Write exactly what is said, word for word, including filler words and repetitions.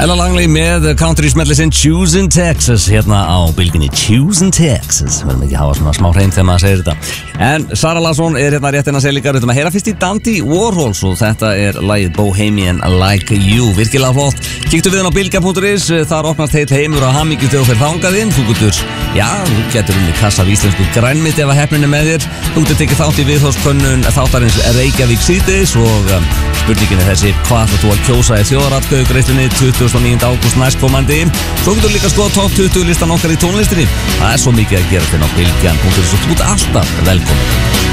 Ella Langley með country smellisinn Choosing Texas hérna á bylginni Choosing Texas. Við verðum ekki að hafa svona smá hreint þegar maður segir þetta. En Sara Larsson er hérna rétt inn að segja líka. Við ætlum að heyra fyrst í Dandy Warhols og þetta er lagið Bohemian Like You. Virkilega flott. Kíktu við hann á bylgja punktur is. Þar opnast heill heimur á hamingju þegar þú fer þangað inn. Þú getur, já, þú getur unni kassa af íslensku grænmeti ef að heppnin er með þér. Þú getur tekið þátt í viðhorfskönnun þáttarins Reykjavík síðdegis og um, spurningin er þessi: hvað ætlar þú að kjósa í þjóðaratkvæðagreiðslunni tuttugasta og níunda ágúst næstkomandi? Svo getur líka skoða topp tuttugu listan okkar í tónlistinni. Það er svo mikið að gera þetta á bylgjan punktur is og þú ert alltaf velkomin.